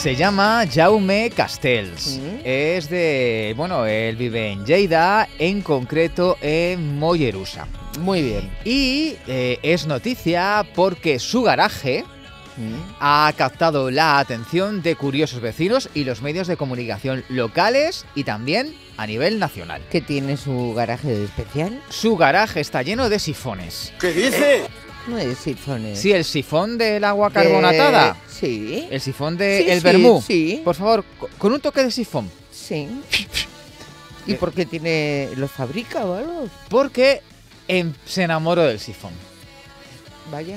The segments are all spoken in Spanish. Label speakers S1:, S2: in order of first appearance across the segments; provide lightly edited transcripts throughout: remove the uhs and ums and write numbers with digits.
S1: Se llama Jaume Castells. Es de... Bueno, él vive en Lleida, en concreto en Mollerussa.
S2: Muy bien.
S1: Y es noticia porque su garaje ha captado la atención de curiosos vecinos y los medios de comunicación locales y también a nivel nacional.
S2: ¿Qué tiene su garaje de especial?
S1: Su garaje está lleno de sifones.
S3: ¿Qué dice?
S2: No es sifones.
S1: Sí, el sifón del agua carbonatada.
S2: Sí.
S1: El sifón del
S2: Sí,
S1: vermú.
S2: sí.
S1: Por favor, con un toque de sifón.
S2: Sí. ¿Y por qué los fabrica o algo?
S1: Porque se enamoró del sifón.
S2: Vaya.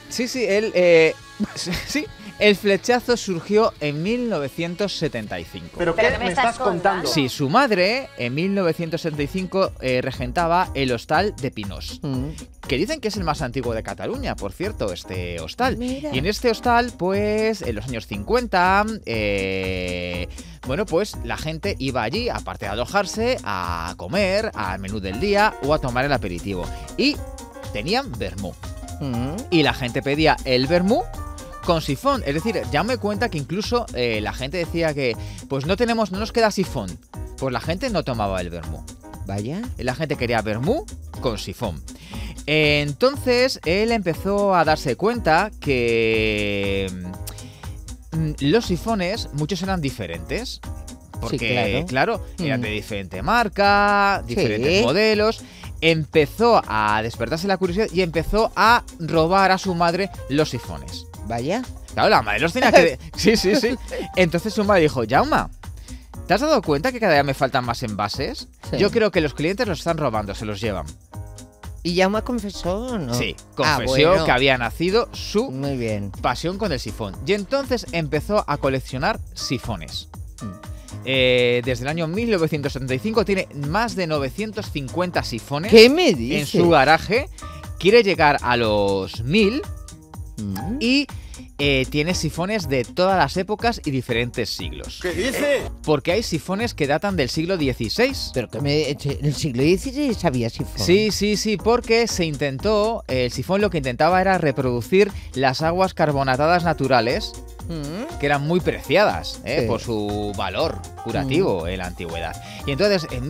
S1: Sí, el flechazo surgió en 1975.
S3: ¿Pero qué me estás contando?
S1: Sí, su madre en 1975 regentaba el hostal de Pinós, que dicen que es el más antiguo de Cataluña, por cierto, este hostal.
S2: Mira.
S1: Y en este hostal, pues, en los años 50, bueno, pues la gente iba allí, aparte de alojarse, a comer, al menú del día o a tomar el aperitivo. Y tenían vermú. Y la gente pedía el vermú con sifón. Es decir, ya me cuenta que incluso la gente decía que pues no nos queda sifón. Pues la gente no tomaba el vermú.
S2: Vaya.
S1: La gente quería vermú con sifón. Entonces él empezó a darse cuenta que los sifones, muchos eran diferentes. Porque,
S2: sí,
S1: claro, eran de diferente marca, diferentes modelos. Empezó a despertarse la curiosidad y empezó a robar a su madre los sifones.
S2: Vaya.
S1: Claro, la madre los tenía que... Sí. Entonces su madre dijo, Jaume, ¿te has dado cuenta que cada día me faltan más envases?
S2: Sí.
S1: Yo creo que los clientes los están robando, se los llevan.
S2: ¿Y Jaume confesó o no?
S1: Sí, confesó
S2: bueno.
S1: que había nacido su
S2: Muy bien.
S1: pasión con el sifón. Y entonces empezó a coleccionar sifones. Desde el año 1975 tiene más de 950 sifones.
S2: ¿Qué me dices?
S1: En su garaje. Quiere llegar a los 1000 y tiene sifones de todas las épocas y diferentes siglos.
S3: ¿Qué dice?
S1: Porque hay sifones que datan del siglo XVI.
S2: Pero que en el siglo XVI había sifón.
S1: Sí, porque se intentó, el sifón lo que intentaba era reproducir las aguas carbonatadas naturales, que eran muy preciadas por su valor curativo en la antigüedad. Y entonces, en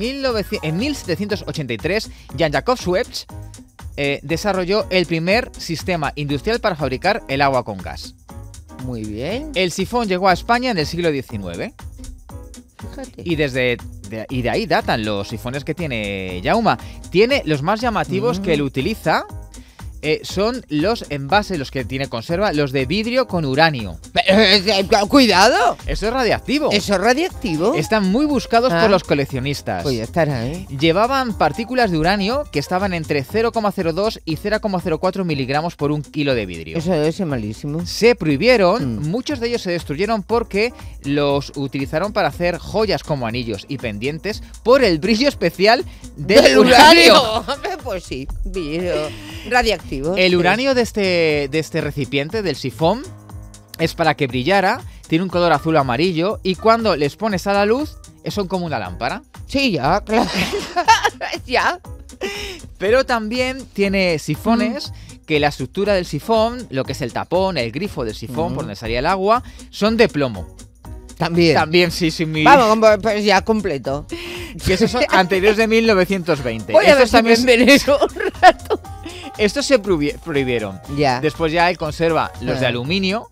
S1: 1783, Jan-Jacob Schweppes desarrolló el primer sistema industrial para fabricar el agua con gas.
S2: Muy bien.
S1: El sifón llegó a España en el siglo XIX.
S2: Fíjate.
S1: Y de ahí datan los sifones que tiene Jaume. Tiene los más llamativos que él utiliza. Son los envases, los que tiene conserva, los de vidrio con uranio.
S2: ¡Cuidado!
S1: Eso es radiactivo.
S2: ¿Eso es radiactivo?
S1: Están muy buscados por los coleccionistas.
S2: Pues ya estará, ¿eh?
S1: Llevaban partículas de uranio que estaban entre 0,02 y 0,04 miligramos por un kilo de vidrio.
S2: Eso es malísimo.
S1: Se prohibieron, muchos de ellos se destruyeron porque los utilizaron para hacer joyas como anillos y pendientes por el brillo especial del uranio.
S2: Pues sí, brillo radiactivo.
S1: El uranio de este recipiente, del sifón, es para que brillara, tiene un color azul amarillo y cuando les pones a la luz, son como una lámpara.
S2: Sí, ya, claro. Ya.
S1: Pero también tiene sifones que la estructura del sifón, lo que es el tapón, el grifo del sifón por donde salía el agua, son de plomo.
S2: También,
S1: sí.
S2: Vamos, pues ya completo.
S1: Que esos son anteriores de 1920.
S2: Voy a ver si me enveneno un rato.
S1: Estos se prohibieron.
S2: Ya.
S1: Después ya él conserva los de aluminio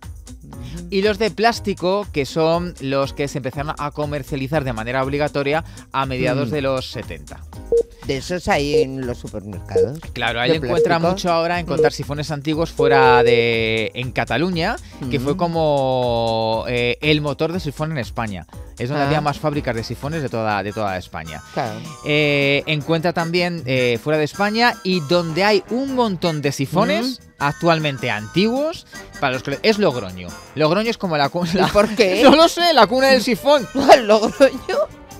S1: y los de plástico, que son los que se empezaron a comercializar de manera obligatoria a mediados de los 70.
S2: De esos hay en los supermercados.
S1: Claro, ahí encuentra mucho ahora encontrar sifones antiguos fuera en Cataluña, que fue como el motor de sifón en España. Es donde había más fábricas de sifones de toda España.
S2: Claro.
S1: Encuentra también fuera de España y donde hay un montón de sifones actualmente antiguos para los que es Logroño. Logroño es como la cuna.
S2: ¿Y por qué?
S1: No lo sé, la cuna del sifón.
S2: ¿Logroño?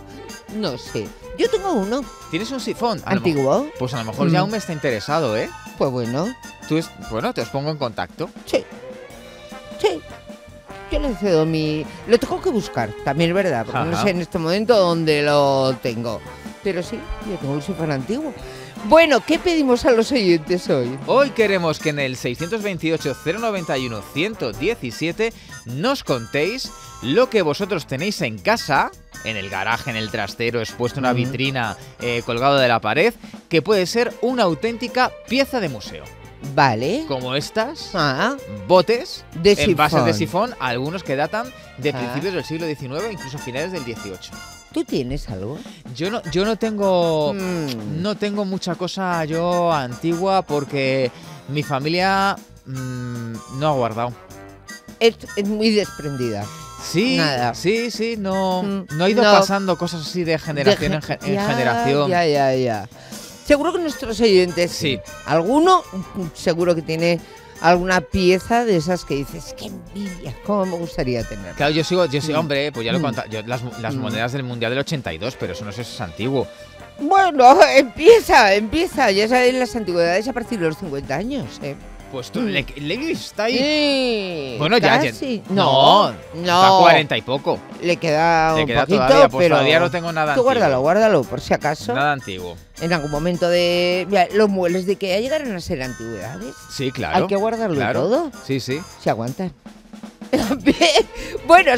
S2: No sé. Yo tengo uno.
S1: ¿Tienes un sifón?
S2: ¿Antiguo?
S1: Pues a lo mejor Jaume está interesado, ¿eh?
S2: Pues bueno.
S1: Bueno, te os pongo en contacto.
S2: Sí. Yo le cedo Lo tengo que buscar, también es verdad, porque no sé en este momento dónde lo tengo. Pero sí, yo tengo un sifón antiguo. Bueno, ¿qué pedimos a los oyentes hoy?
S1: Hoy queremos que en el 628-091-117 nos contéis lo que vosotros tenéis en casa, en el garaje, en el trastero, expuesto en una vitrina, colgado de la pared, que puede ser una auténtica pieza de museo.
S2: Vale.
S1: Como estas,
S2: Ah,
S1: botes,
S2: de
S1: envases de
S2: sifón.
S1: sifón, algunos que datan de principios del siglo XIX, incluso finales del XVIII.
S2: ¿Tú tienes algo?
S1: Yo no tengo no tengo mucha cosa yo antigua porque mi familia no ha guardado.
S2: Es muy desprendida.
S1: Sí,
S2: Nada.
S1: sí, no ha ido
S2: No.
S1: pasando cosas así de generación en generación.
S2: Ya. Seguro que nuestros oyentes,
S1: Sí.
S2: Alguno seguro que tiene alguna pieza de esas que dices, qué envidia, cómo me gustaría tener.
S1: Claro, yo sigo, hombre, pues ya lo he contado, yo las monedas del Mundial del 82, pero eso no sé si es antiguo.
S2: Bueno, empieza, ya sabes las antigüedades a partir de los 50 años, ¿eh?
S1: Pues tú, le está ahí.
S2: Sí,
S1: Bueno, ya.
S2: casi.
S1: No, está a 40 y poco.
S2: Le queda
S1: Le
S2: un
S1: queda
S2: poquito,
S1: todavía, pues
S2: pero
S1: todavía no tengo nada
S2: tú
S1: antiguo.
S2: guárdalo, por si acaso.
S1: Nada antiguo.
S2: En algún momento de... Mira, los muebles de IKEA llegaron a ser antigüedades.
S1: Sí, claro.
S2: Hay que guardarlo
S1: claro.
S2: todo.
S1: Sí, sí.
S2: Se aguantan. Bueno,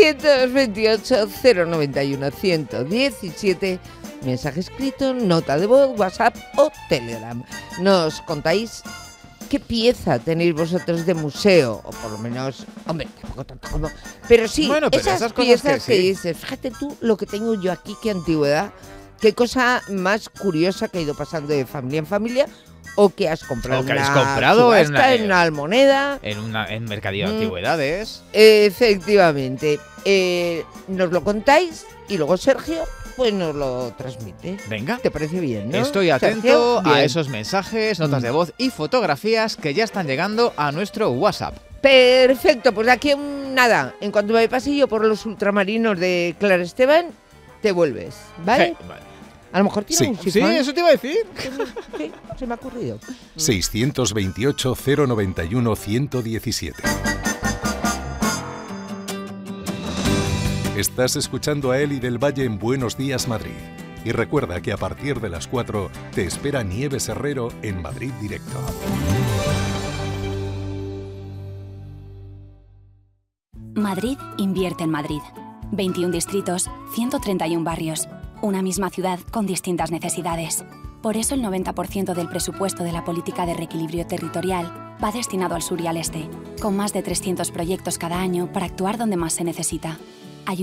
S2: 628-091-117, mensaje escrito, nota de voz, WhatsApp o Telegram. Nos contáis qué pieza tenéis vosotros de museo, o por lo menos, hombre, tampoco tanto como... Pero sí,
S1: Bueno, pero
S2: esas
S1: esas cosas
S2: piezas
S1: que
S2: que
S1: sí.
S2: dices, fíjate tú lo que tengo yo aquí, qué antigüedad, qué cosa más curiosa que ha ido pasando de familia en familia, o que has comprado,
S1: O que habéis
S2: en una
S1: comprado en
S2: subasta,
S1: una-
S2: en una almoneda.
S1: En Mercadillo de Antigüedades.
S2: Efectivamente. Nos lo contáis y luego Sergio pues nos lo transmite.
S1: Venga.
S2: ¿Te parece bien, no?
S1: Estoy
S2: Sergio?
S1: atento a
S2: Bien.
S1: esos mensajes, notas de voz y fotografías que ya están llegando a nuestro WhatsApp.
S2: Perfecto, pues de aquí nada. En cuanto me pase yo por los ultramarinos de Clara Esteban, te vuelves, ¿vale?
S1: Vale.
S2: A lo mejor tiene
S3: Sí.
S2: un
S1: Sí,
S2: sifón.
S1: eso te iba a decir.
S2: Sí, se me ha ocurrido.
S3: 628-091-117. Estás escuchando a Eli del Valle en Buenos Días, Madrid. Y recuerda que a partir de las 4 te espera Nieves Herrero en Madrid Directo.
S4: Madrid invierte en Madrid. 21 distritos, 131 barrios. Una misma ciudad con distintas necesidades. Por eso el 90% del presupuesto de la política de reequilibrio territorial va destinado al sur y al este, con más de 300 proyectos cada año para actuar donde más se necesita.